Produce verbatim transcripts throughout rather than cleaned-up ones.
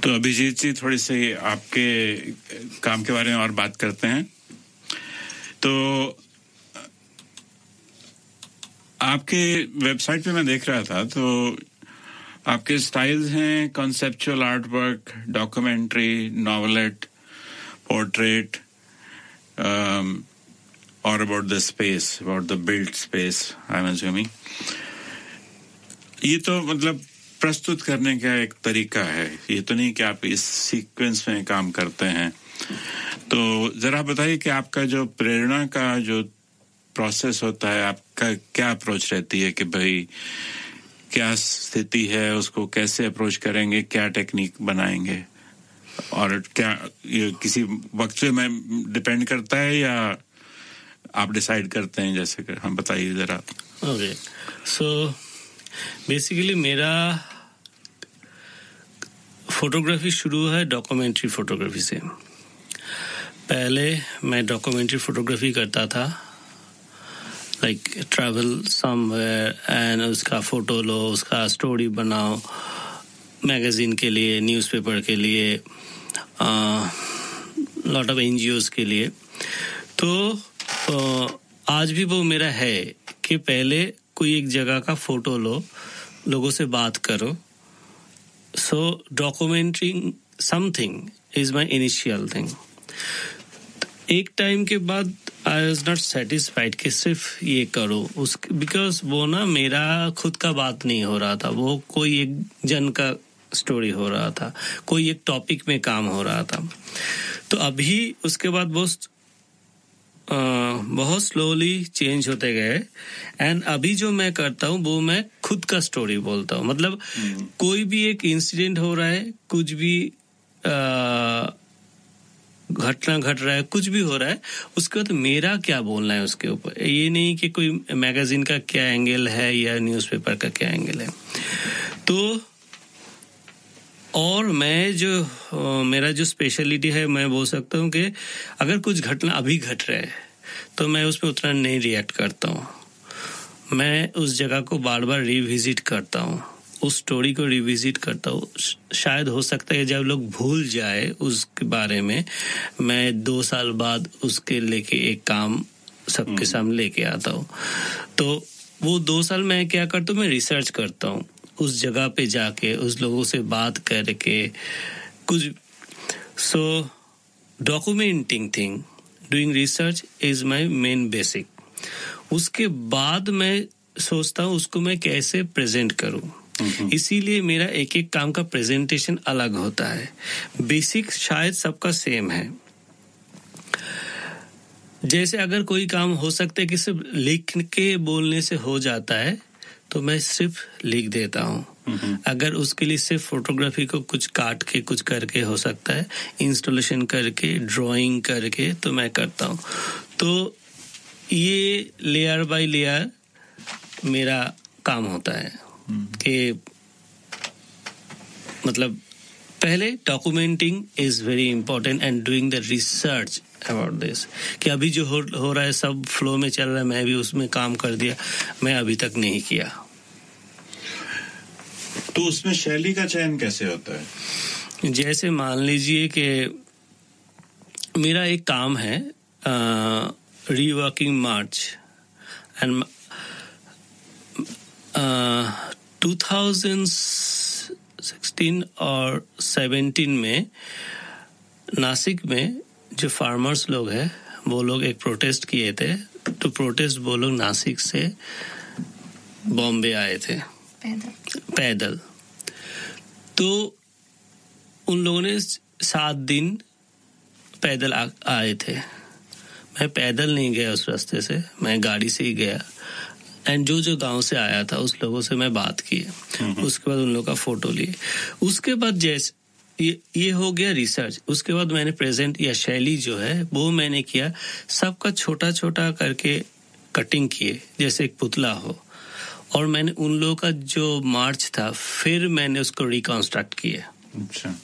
तो अभिजीत जी, थोड़ी सी आपके काम के बारे में और बात करते हैं। तो आपके वेबसाइट पे मैं देख रहा था, तो आपके स्टाइल्स हैं conceptual art work, documentary, नॉवेलेट, portrait, और about the space, about the built space, I am assuming. ये तो मतलब प्रस्तुत करने का एक तरीका है, ये तो नहीं कि आप इस सीक्वेंस में काम करते हैं। तो जरा बताइए कि आपका जो प्रेरणा का जो प्रोसेस होता है, आपका क्या अप्रोच रहती है कि भाई क्या स्थिति है, उसको कैसे अप्रोच करेंगे, क्या टेक्निक बनाएंगे, और क्या ये किसी वक्त में डिपेंड करता है या आप डिसाइड करते हैं? जैसे कि हम बताइए जरा। ओके, सो बेसिकली मेरा फोटोग्राफी शुरू है डॉक्यूमेंट्री फोटोग्राफी से। पहले मैं डॉक्यूमेंट्री फोटोग्राफी करता था, लाइक ट्रैवल समवेयर एंड उसका फोटो लो, उसका स्टोरी बनाओ, मैगजीन के लिए, न्यूज़पेपर के लिए, लॉट ऑफ एनजीओज के लिए। तो uh, आज भी वो मेरा है कि पहले कोई एक जगह का फोटो लो, लोगों से बात करो। सो documenting something is my initial thing. एक टाइम के बाद आई वाज नॉट सेटिस्फाइड कि सिर्फ ये करो, उस बिकॉज वो ना मेरा खुद का बात नहीं हो रहा था, वो कोई एक जन का स्टोरी हो रहा था, कोई एक टॉपिक में काम हो रहा था। तो अभी उसके बाद बहुत Uh, बहुत स्लोली चेंज होते गए, एंड अभी जो मैं करता हूँ वो मैं खुद का स्टोरी बोलता हूँ। मतलब hmm. कोई भी एक इंसिडेंट हो रहा है, कुछ भी घटना घट रहा है, कुछ भी हो रहा है, उसके बाद मेरा क्या बोलना है उसके ऊपर। ये नहीं कि कोई मैगजीन का क्या एंगल है या न्यूज़पेपर का क्या एंगल है। तो और मैं जो मेरा जो स्पेशलिटी है, मैं बोल सकता हूँ कि अगर कुछ घटना अभी घट रहा है तो मैं उसमें उतना नहीं रिएक्ट करता हूँ। मैं उस जगह को बार बार रिविजिट करता हूँ, उस स्टोरी को रिविजिट करता हूँ। शायद हो सकता है जब लोग भूल जाए उसके बारे में, मैं दो साल बाद उसके लेके एक काम सबके सामने लेके आता हूँ। तो वो दो साल मैं क्या करता हूँ, मैं रिसर्च करता हूँ, उस जगह पे जाके उस लोगों से बात करके कुछ। सो documenting thing, doing research is my main basic. उसके बाद मैं सोचता हूँ उसको मैं कैसे प्रेजेंट करूँ। इसीलिए मेरा एक एक काम का प्रेजेंटेशन अलग होता है। बेसिक शायद सबका सेम है। जैसे अगर कोई काम हो सकता है कि सिर्फ लिख के बोलने से हो जाता है, तो मैं सिर्फ लिख देता हूँ। अगर उसके लिए सिर्फ फोटोग्राफी को कुछ काट के कुछ करके हो सकता है, इंस्टॉलेशन करके, ड्राइंग करके, तो मैं करता हूँ। तो ये लेयर बाय लेयर मेरा काम होता है कि मतलब पहले documenting is very important and doing the research about this, कि अभी जो हो, हो रहा है सब फ्लो में चल रहा है, मैं भी उसमें काम कर दिया, मैं अभी तक नहीं किया। तो उसमें शैली का चयन कैसे होता है? जैसे मान लीजिए कि मेरा एक काम है reworking March, and two thousand sixteen और सेवेंटीन में नासिक में जो फार्मर्स लोग हैं वो लोग एक प्रोटेस्ट किए थे। टू प्रोटेस्ट वो लोग नासिक से बॉम्बे आए थे पैदल पैदल तो उन लोगों ने सात दिन पैदल आ, आए थे। मैं पैदल नहीं गया उस रास्ते से, मैं गाड़ी से ही गया, एंड जो जो गांव से आया था उस लोगों से मैं बात की। उसके बाद उन लोगों का फोटो लिए। उसके बाद जैसे ये ये हो गया रिसर्च। उसके बाद मैंने प्रेजेंट या शैली जो है वो मैंने किया, सबका छोटा छोटा करके कटिंग किए जैसे एक पुतला हो, और मैंने उन लोगों का जो मार्च था फिर मैंने उसको रिकॉन्स्ट्रक्ट किया। अच्छा,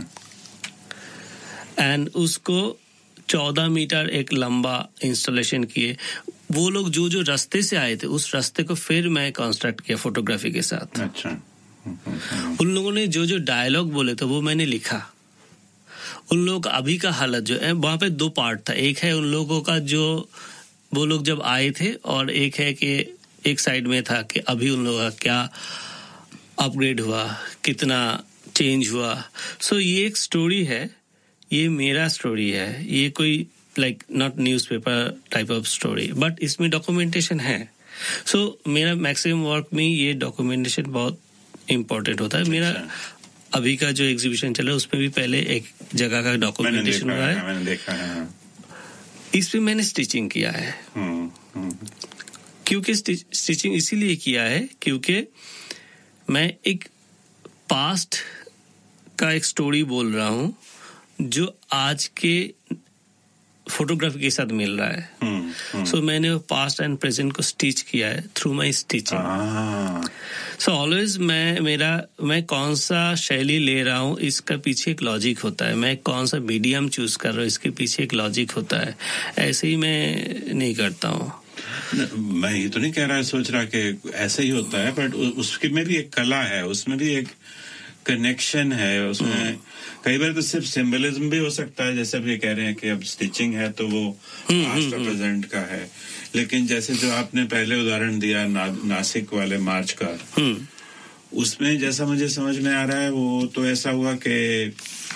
एंड उसको चौदह मीटर एक लंबा इंस्टॉलेशन किए। वो लोग जो जो रास्ते से आए थे उस रास्ते को फिर मैं कंस्ट्रक्ट किया फोटोग्राफी के साथ। अच्छा, उन लोगों ने जो जो डायलॉग बोले थे वो मैंने लिखा। उन लोगों का अभी का हालत जो है, वहाँ पे दो पार्ट था। एक है उन लोगों का जो वो लोग जब आए थे, और एक है कि एक साइड में था कि अभी उन लोगों का क्या अपग्रेड हुआ, कितना चेंज हुआ। सो so, ये एक स्टोरी है, ये मेरा स्टोरी है, ये कोई like not newspaper type of story, but इसमें डॉक्यूमेंटेशन है। सो so, मेरा मैक्सिमम वर्क में ये डॉक्यूमेंटेशन बहुत इम्पोर्टेंट होता है। मेरा अभी का जो एग्जीबिशन चला है उसमें भी पहले एक जगह का डॉक्यूमेंटेशन हुआ है, मैंने देखा है। इसमें मैंने स्टिचिंग किया है। क्योंकि स्टिचिंग इसीलिए किया है क्योंकि मैं एक पास्ट का एक स्टोरी बोल रहा हूँ जो आज के फोटोग्राफी के साथ मिल रहा है। सो so, मैंने वो पास्ट एंड प्रेजेंट को स्टिच किया है through my stitching. So always मैं मेरा मैं कौन सा शैली ले रहा हूँ इसका पीछे एक लॉजिक होता है, मैं कौन सा मीडियम चूज कर रहा हूँ इसके पीछे एक लॉजिक होता है। ऐसे ही मैं नहीं करता हूँ। मैं ये तो नहीं कह रहा, सोच रहा कि ऐसा ही होता है, बट उसके में भी एक कला है, उसमें भी एक कनेक्शन है, उसमें कई बार तो सिर्फ सिंबलिज्म भी हो सकता है। जैसे आप ये कह रहे हैं कि अब स्टिचिंग है तो वो पास्ट और प्रेजेंट का है, लेकिन जैसे जो आपने पहले उदाहरण दिया ना, नासिक वाले मार्च का, उसमें जैसा मुझे समझ में आ रहा है वो तो ऐसा हुआ कि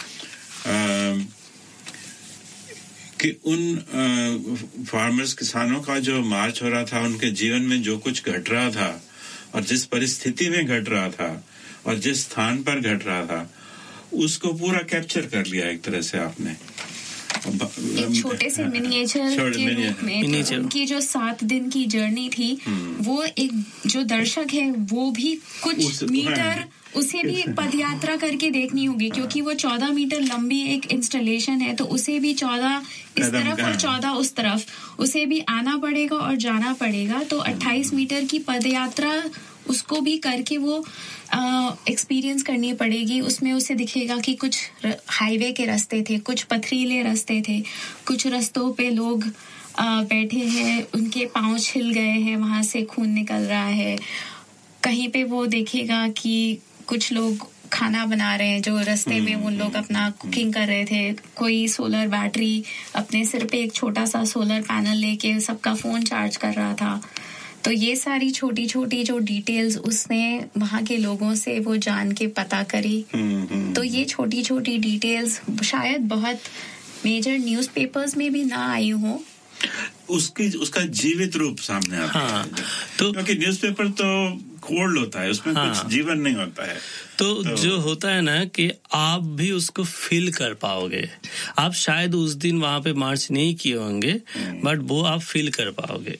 कि उन फार्मर्स किसानों का जो मार्च हो रहा था, उनके जीवन में जो कुछ घट रहा था और जिस परिस्थिति में घट रहा था और जिस स्थान पर घट रहा था, उसको पूरा कैप्चर कर लिया एक तरह से आपने एक छोटे से मिनिएचर के रूप में। तो उनकी जो सात दिन की जर्नी थी वो एक जो दर्शक है वो भी कुछ मीटर उसे भी एक पदयात्रा करके देखनी होगी, क्योंकि वो चौदह मीटर लंबी एक इंस्टॉलेशन है, तो उसे भी चौदह इस तरफ और चौदह उस तरफ उसे भी आना पड़ेगा और जाना पड़ेगा। तो अट्ठाईस मीटर की पदयात्रा उसको भी करके वो एक्सपीरियंस करनी पड़ेगी। उसमें उसे दिखेगा कि कुछ हाईवे के रास्ते थे, कुछ पथरीले रास्ते थे, कुछ रास्तों पे लोग आ, बैठे हैं, उनके पांव छिल गए हैं, वहां से खून निकल रहा है। कहीं पे वो देखेगा कि कुछ लोग खाना बना रहे हैं जो रास्ते में उन लोग अपना कुकिंग कर रहे थे, कोई सोलर बैटरी अपने सिर पे एक छोटा सा सोलर पैनल लेके सबका फोन चार्ज कर रहा था। तो ये सारी छोटी छोटी जो डिटेल्स उसने वहाँ के लोगों से वो जान के पता करी। तो ये छोटी छोटी डिटेल्स शायद बहुत मेजर न्यूज़पेपर्स में भी ना आई हो, उसकी उसका जीवित रूप सामने आता हाँ, है। तो क्योंकि न्यूज़पेपर तो कोल्ड होता है, उसमें हाँ, कुछ जीवन नहीं होता है। तो, तो जो होता है ना कि आप भी उसको फील कर पाओगे। आप शायद उस दिन वहां पे मार्च नहीं किए होंगे, बट वो आप फील कर पाओगे।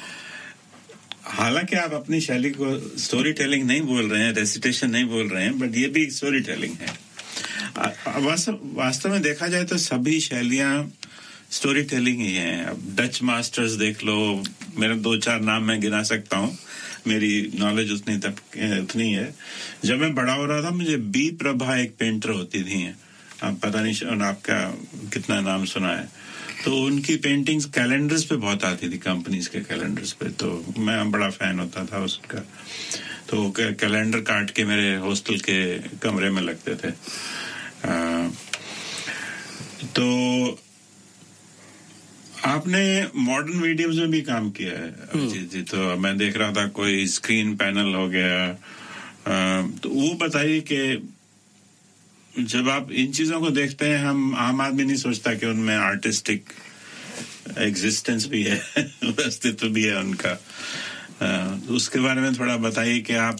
हालांकि आप अपनी शैली को स्टोरी टेलिंग नहीं बोल रहे हैं, रेसिटेशन नहीं बोल रहे हैं, बट ये भी स्टोरी टेलिंग है। वास्तव में देखा जाए तो सभी शैलियां स्टोरी टेलिंग ही हैं। अब डच मास्टर्स देख लो, मेरे दो चार नाम मैं गिना सकता हूँ, मेरी नॉलेज उतनी तक उतनी है। जब मैं बड़ा हो रहा था मुझे बी प्रभा एक पेंटर होती थी, आप पता नहीं आपका कितना नाम सुना है, तो उनकी पेंटिंग्स कैलेंडर्स पे बहुत आती थी, कंपनीज के कैलेंडर्स पे, तो मैं बड़ा फैन होता था उसका। तो कैलेंडर काट के मेरे हॉस्टल के कमरे में लगते थे। आ, तो आपने मॉडर्न मीडियम्स में भी काम किया है जी जी, तो मैं देख रहा था कोई स्क्रीन पैनल हो गया, आ, तो वो बताइए कि जब आप इन चीजों को देखते हैं, हम आम आदमी नहीं सोचता कि उनमें आर्टिस्टिक एग्जिस्टेंस भी है, अस्तित्व भी है उनका। आ, उसके बारे में थोड़ा बताइए कि आप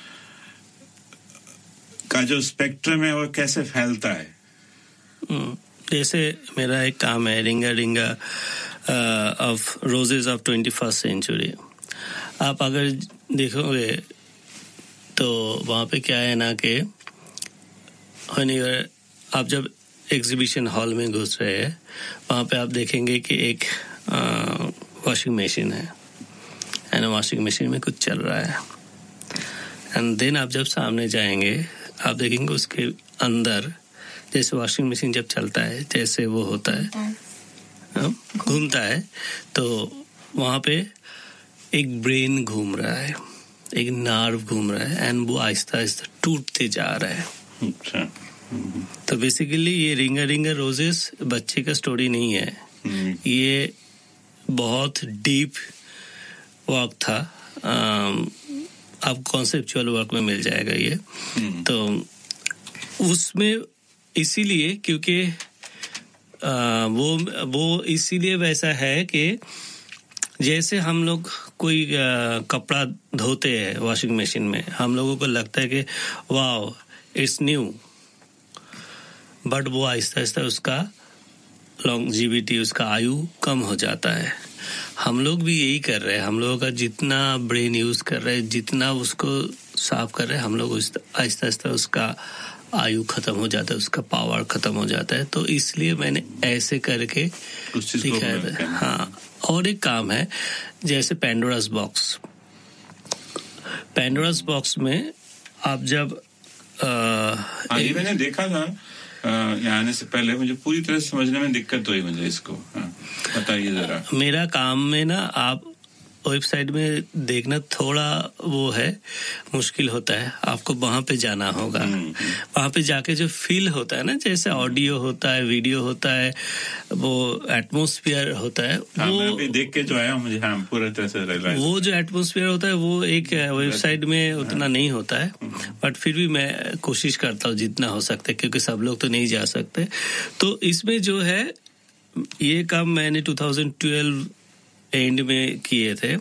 का जो स्पेक्ट्रम है वो कैसे फैलता है। जैसे मेरा एक काम है रिंगा रिंगा of roses of twenty first century. आप अगर देखोगे तो वहाँ पे क्या है ना कि आप जब एग्जीबिशन हॉल में घुस रहे हैं, वहाँ पे आप देखेंगे कि एक वॉशिंग मशीन है, एंड वॉशिंग मशीन में कुछ चल रहा है। एंड देन आप जब सामने जाएंगे आप देखेंगे उसके अंदर, जैसे वॉशिंग मशीन जब चलता है जैसे वो होता है, घूमता है, तो वहाँ पे एक ब्रेन घूम रहा है, एक नर्व घूम रहा है एंड वो आहिस्ता आहिस्ता टूटते जा रहा है. अच्छा. तो बेसिकली ये रिंगर रिंगर रोजेस बच्चे का स्टोरी नहीं है. ये बहुत डीप वर्क था. अब कॉन्सेप्चुअल वर्क में मिल जाएगा ये. तो उसमें इसीलिए क्योंकि आ, वो वो इसीलिए वैसा है कि जैसे हम लोग कोई आ, कपड़ा धोते हैं वॉशिंग मशीन में, हम लोगों को लगता है कि वाओ इट्स न्यू, बट वो आहिस्ता आहिस्ता उसका लॉन्जिविटी, उसका आयु कम हो जाता है. हम लोग भी यही कर रहे हैं. हम लोगों का जितना ब्रेन यूज कर रहे हैं, जितना उसको साफ कर रहे हैं, हम लोग आहिस्ता आहिस्ता उसका आयु खत्म हो जाता है, उसका पावर खत्म हो जाता है. तो इसलिए मैंने ऐसे करके दिखाया था. हाँ. और एक काम है जैसे पैंडोरास बॉक्स. पैंडोरास बॉक्स में आप जब आ, ये मैंने देखा था यहाँ आने से पहले, मुझे पूरी तरह समझने में दिक्कत हुई मुझे इसको. बताइए जरा. मेरा काम में ना आप वेबसाइट में देखना थोड़ा वो है, मुश्किल होता है. आपको वहां पे जाना होगा. वहां पे जाके जो फील होता है ना, जैसे ऑडियो होता है, वीडियो होता है, वो एटमॉस्फेयर होता है. हाँ, वो मैं भी देख के जो आया मुझे हाँ, पूरा तरह से रियलाइज. वो जो एटमॉस्फेयर होता है वो एक वेबसाइट में उतना नहीं होता है. बट फिर भी मैं कोशिश करता हूँ जितना हो सकता है, क्योंकि सब लोग तो नहीं जा सकते. तो इसमें जो है ये काम मैंने टू थाउजेंड ट्वेल्व एंड में किए थे.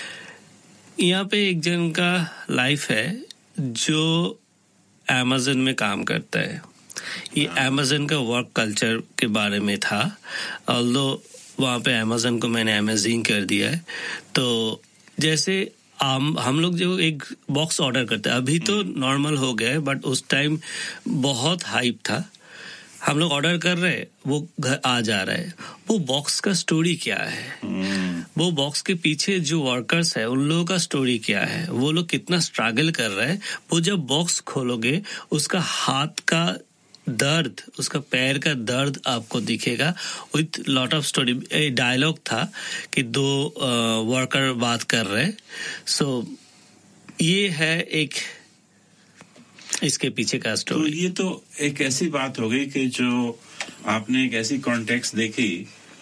यहाँ पे एक जन का लाइफ है जो अमेज़न में काम करता है. ये अमेज़न का वर्क कल्चर के बारे में था. ऑल्दो वहाँ पे अमेज़न को मैंने अमेजिंग कर दिया है. तो जैसे हम हम लोग जो एक बॉक्स ऑर्डर करते हैं, अभी तो नॉर्मल हो गया है, बट उस टाइम बहुत हाइप था. हम लोग ऑर्डर कर रहे हैं, वो घर आ जा रहा है. वो बॉक्स का स्टोरी क्या है, वो बॉक्स के पीछे जो वर्कर्स है उन लोगों का स्टोरी क्या है, वो लोग कितना स्ट्रगल कर रहे हैं. वो जब बॉक्स खोलोगे उसका हाथ का दर्द, उसका पैर का दर्द आपको दिखेगा with lot of story. Dialogue था कि दो वर्कर बात कर रहे. सो ये है एक इसके पीछे का स्टोरी. तो ये तो एक ऐसी बात हो गई कि जो आपने एक ऐसी कॉन्टेक्स्ट देखी,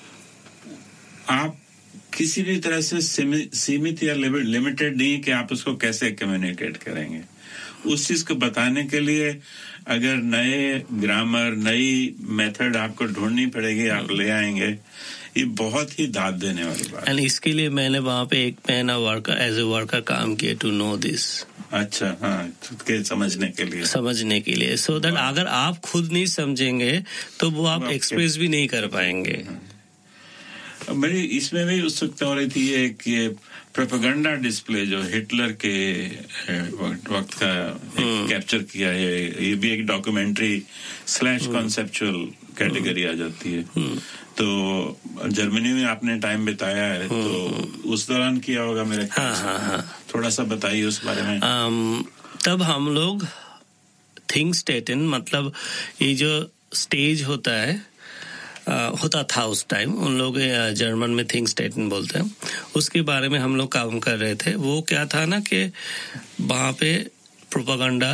आप किसी भी तरह से सीमित या लिमिटेड नहीं कि आप उसको कैसे कम्युनिकेट करेंगे. उस चीज को बताने के लिए अगर नए ग्रामर, नई मेथड आपको ढूंढनी पड़ेगी, आप ले आएंगे. ये बहुत ही दाद देने वाली बात. एंड इसके लिए मैंने वहाँ पे एक महीना वर्कर एज ए वर्कर काम किया टू नो दिस. अच्छा. हाँ, के समझने के लिए समझने के लिए सो so दैट अगर आप खुद नहीं समझेंगे तो वो आप एक्सप्रेस भी नहीं कर पाएंगे. मेरी इसमें भी उत्सुकता हो रही थी ये कि प्रोपेगेंडा डिस्प्ले जो हिटलर के वक्त का कैप्चर किया है, ये भी एक डॉक्यूमेंट्री स्लैश कॉन्सेप्चुअल कैटेगरी आ जाती है. तो जर्मनी में आपने टाइम बिताया है, तो उस दौरान किया होगा मेरे ख्याल से. हाँ, हाँ. थोड़ा सा बताइए उस बारे में. um, तब हम लोग थिंग स्टेटन, मतलब ये जो स्टेज होता है Uh, होता था उस टाइम, उन लोग जर्मन में थिंग स्टेटन बोलते हैं, उसके बारे में हम लोग काम कर रहे थे. वो क्या था ना कि वहाँ पे प्रोपेगेंडा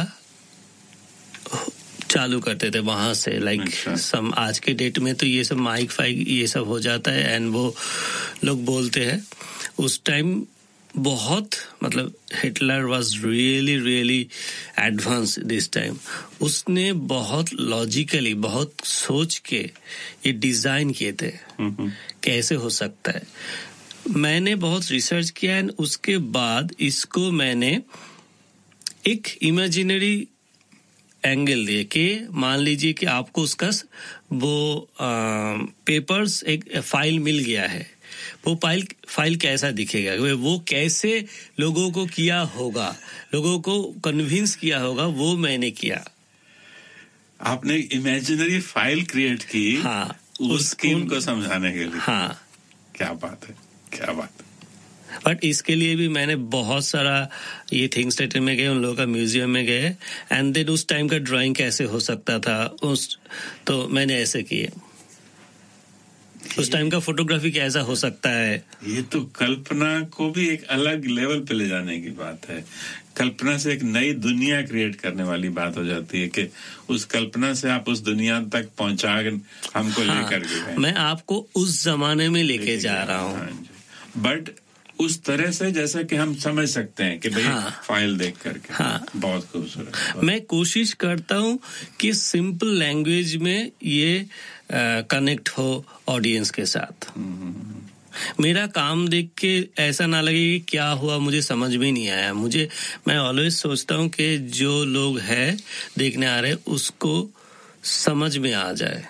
चालू करते थे वहाँ से. लाइक सम आज के डेट में तो ये सब माइक फाइक ये सब हो जाता है एंड वो लोग बोलते हैं. उस टाइम बहुत, मतलब Hitler was really really advance this time. उसने बहुत लॉजिकली, बहुत सोच के ये डिजाइन किए थे कैसे हो सकता है. मैंने बहुत रिसर्च किया एंड उसके बाद इसको मैंने एक इमेजिनरी एंगल दिए कि मान लीजिए कि आपको उसका वो पेपर्स एक फाइल मिल गया है. वो फाइल फाइल कैसा दिखेगा, वो कैसे लोगों को किया होगा, लोगों को कन्विंस किया होगा, वो मैंने किया. आपने इमेजिनरी फाइल क्रिएट की. हाँ, उस स्कीम को समझाने के लिए. हाँ, क्या बात है, क्या बात है. बट इसके लिए भी मैंने बहुत सारा ये थिंग स्टेटन में गए, उन लोगों का म्यूजियम में गए एंड देन उस टाइम का ड्राइंग कैसे हो सकता था उस, तो मैंने ऐसे किए. उस टाइम का फोटोग्राफी कैसा हो सकता है। ये तो कल्पना को भी एक अलग लेवल पे ले जाने की बात है। कल्पना से एक नई दुनिया क्रिएट करने वाली बात हो जाती है कि उस कल्पना से आप उस दुनिया तक पहुंचा हमको हाँ, लेकर गए। मैं आपको उस जमाने में लेके जा रहा हूँ, बट उस तरह से जैसा कि हम समझ सकते हैं कि भाई हाँ, फाइल देख करके हाँ, बहुत खूबसूरत। मैं कोशिश करता हूँ कि सिंपल लैंग्वेज में ये कनेक्ट हो ऑडियंस के साथ। मेरा काम देख के ऐसा ना लगे कि क्या हुआ, मुझे समझ में नहीं आया। मुझे मैं ऑलवेज सोचता हूँ कि जो लोग हैं देखने आ रहे उसको समझ में आ जाए।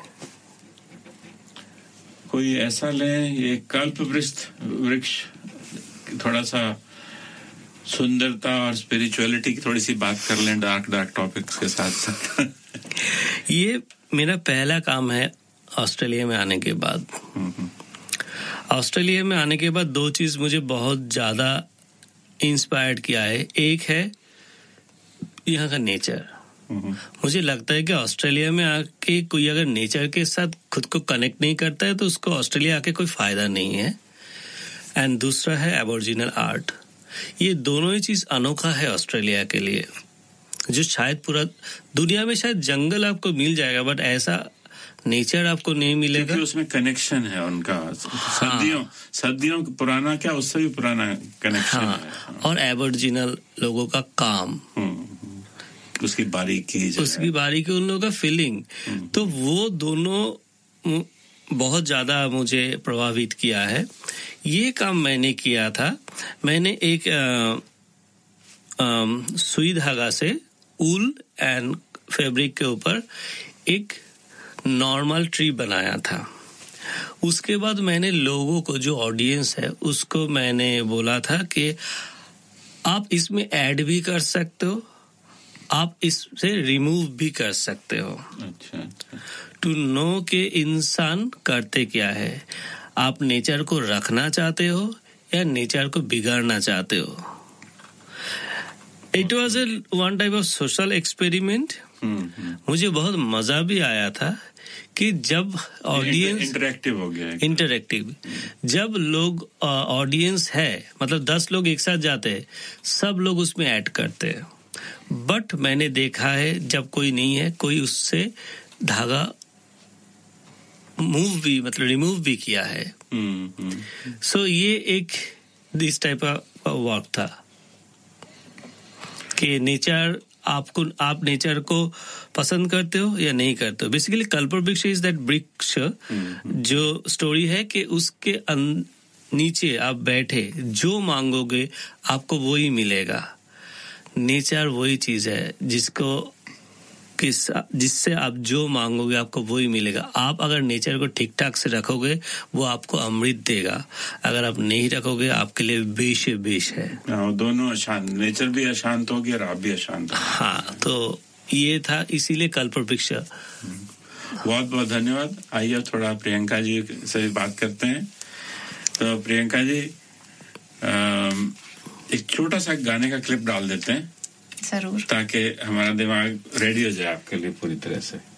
कोई ऐसा ले, ये कल्प वृक्ष वृक्ष थोड़ा सा सुंदरता और स्पिरिचुअलिटी की थोड़ी सी बात कर लें, डार्क डार्क टॉपिक्स के साथ साथ। ये मेरा पहला काम है ऑस्ट्रेलिया में आने के बाद। ऑस्ट्रेलिया में आने के बाद दो चीज मुझे बहुत ज्यादा इंस्पायर्ड किया है। एक है यहाँ का नेचर। मुझे लगता है कि ऑस्ट्रेलिया में आके कोई अगर नेचर के साथ खुद को कनेक्ट नहीं करता है तो उसको ऑस्ट्रेलिया आके कोई फायदा नहीं है। एंड दूसरा है एबोरिजिनल आर्ट। ये दोनों ही चीज अनोखा है ऑस्ट्रेलिया के लिए, जो शायद पूरा दुनिया में शायद जंगल आपको मिल जाएगा बट ऐसा नेचर आपको नहीं मिलेगा, क्योंकि उसमें कनेक्शन है उनका। सदियों हाँ, सदियों पुराना, क्या उससे भी पुराना कनेक्शन हाँ, है हाँ। और एबोरिजिनल लोगों का काम, उसकी बारीकी, उसकी बारीकी, उन लोगों का फीलिंग, तो वो दोनों बहुत ज्यादा मुझे प्रभावित किया है। ये काम मैंने किया था। मैंने एक आ, आ, सुई धागा से ऊल एंड फैब्रिक के ऊपर एक नॉर्मल ट्री बनाया था। उसके बाद मैंने लोगों को, जो ऑडियंस है उसको मैंने बोला था कि आप इसमें ऐड भी कर सकते हो, आप इससे रिमूव भी कर सकते हो। अच्छा, अच्छा। टू नो के इंसान करते क्या है, आप नेचर को रखना चाहते हो या नेचर को बिगाड़ना चाहते हो। It was a one type of social experiment. मुझे बहुत मजा भी आया था कि जब ऑडियंस इंटरेक्टिव हो गया, इंटरेक्टिव जब लोग ऑडियंस है, मतलब दस लोग एक साथ जाते हैं, सब लोग उसमें ऐड करते हैं। बट मैंने देखा है जब कोई नहीं है, कोई उससे धागा मूव भी, मतलब रिमूव भी किया है। सो so, ये एक दिस टाइप का वर्क था कि नेचर आपको, आप नेचर को पसंद करते हो या नहीं करते हो। बेसिकली कल्पवृक्ष इज दैट वृक्ष जो स्टोरी है कि उसके नीचे आप बैठे जो मांगोगे आपको वही मिलेगा। नेचर वही चीज है जिसको किस जिससे आप जो मांगोगे आपको वही मिलेगा। आप अगर नेचर को ठीक ठाक से रखोगे वो आपको अमृत देगा, अगर आप नहीं रखोगे आपके लिए विष विष है। दोनों अशांत, नेचर भी अशांत होगी और आप भी अशांत होगी। हाँ, तो ये था, इसीलिए कल्पवृक्ष। बहुत बहुत धन्यवाद। आइए थोड़ा प्रियंका जी से बात करते हैं। तो प्रियंका जी, एक छोटा सा गाने का क्लिप डाल देते हैं जरूर, ताकि हमारा दिमाग रेडी हो जाए आपके लिए पूरी तरह से।